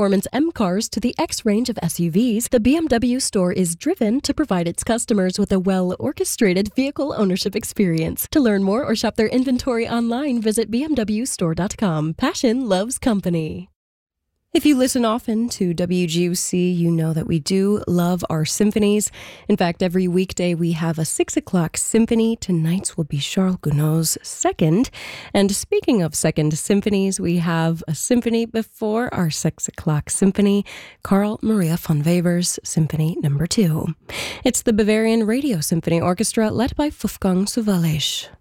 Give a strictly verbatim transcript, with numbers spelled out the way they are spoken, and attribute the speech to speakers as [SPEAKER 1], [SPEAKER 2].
[SPEAKER 1] performance M cars to the X range of S U Vs, the B M W store is driven to provide its customers with a well-orchestrated vehicle ownership experience. To learn more or shop their inventory online, visit b m w store dot com. Passion loves company. If you listen often to W G U C, you know that we do love our symphonies. In fact, every weekday we have a six o'clock symphony. Tonight's will be Charles Gounod's second. And speaking of second symphonies, we have a symphony before our six o'clock symphony, Carl Maria von Weber's Symphony Number Two. It's the Bavarian Radio Symphony Orchestra led by Wolfgang Sawallisch.